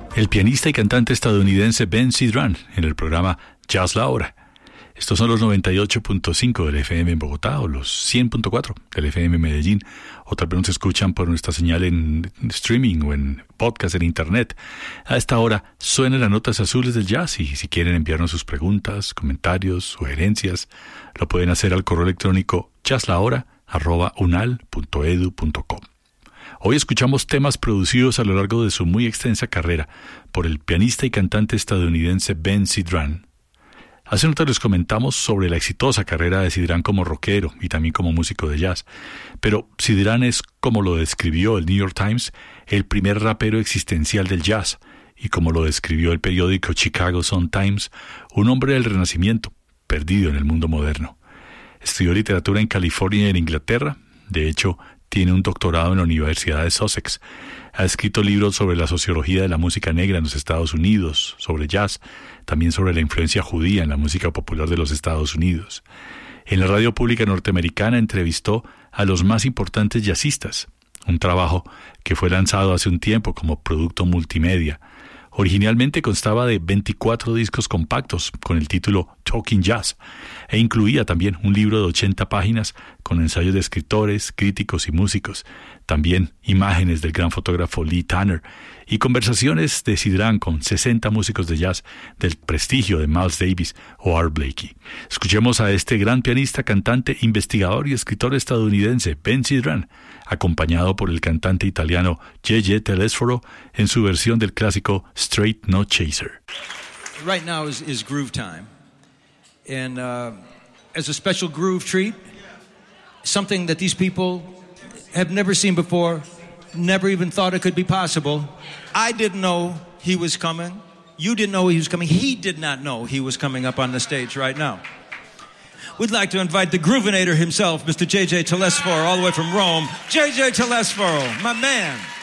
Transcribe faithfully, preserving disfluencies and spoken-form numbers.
El pianista y cantante estadounidense Ben Sidran en el programa Jazz La Hora. Estos son los noventa y ocho punto cinco del F M en Bogotá o los cien punto cuatro del F M en Medellín. O tal vez nos escuchan por nuestra señal en streaming o en podcast en internet. A esta hora suenan las notas azules del jazz y si quieren enviarnos sus preguntas, comentarios, sugerencias, lo pueden hacer al correo electrónico jazzlahora arroba unal punto edu punto co. Hoy escuchamos temas producidos a lo largo de su muy extensa carrera por el pianista y cantante estadounidense Ben Sidran. Hace un rato les comentamos sobre la exitosa carrera de Sidran como rockero y también como músico de jazz, pero Sidran es, como lo describió el New York Times, el primer rapero existencial del jazz, y como lo describió el periódico Chicago Sun-Times, un hombre del Renacimiento, perdido en el mundo moderno. Estudió literatura en California y en Inglaterra. De hecho, tiene un doctorado en la Universidad de Sussex. Ha escrito libros sobre la sociología de la música negra en los Estados Unidos, sobre jazz, también sobre la influencia judía en la música popular de los Estados Unidos. En la radio pública norteamericana entrevistó a los más importantes jazzistas, un trabajo que fue lanzado hace un tiempo como producto multimedia. Originalmente constaba de veinticuatro discos compactos con el título Talking Jazz e incluía también un libro de ochenta páginas con ensayos de escritores, críticos y músicos, también imágenes del gran fotógrafo Lee Tanner y conversaciones de Sidran con sesenta músicos de jazz del prestigio de Miles Davis o Art Blakey. Escuchemos a este gran pianista, cantante, investigador y escritor estadounidense Ben Sidran, acompañado por el cantante italiano J J Telesforo en su versión del clásico Straight No Chaser. Right now is, is groove time. And uh, as a special groove treat, something that these people have never seen before, never even thought it could be possible. I didn't know he was coming. You didn't know he was coming. He did not know he was coming up on the stage right now. We'd like to invite the Groovinator himself, Mister J J Telesforo, all the way from Rome. J J Telesforo, my man.